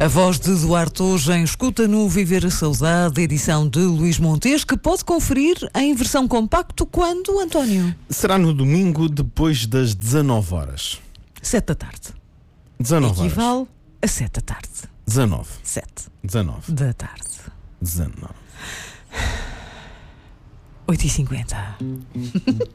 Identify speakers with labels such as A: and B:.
A: A voz de Duarte hoje em Escuta no Viver a Saudade, edição de Luís Montes, que pode conferir em versão compacto quando, António?
B: Será no domingo depois das 19 horas.
A: 7 da tarde.
B: 19 horas.
A: Equivale a 7 da tarde.
B: 19.
A: 7
B: 19.
A: da tarde.
B: 19.
A: 8h50.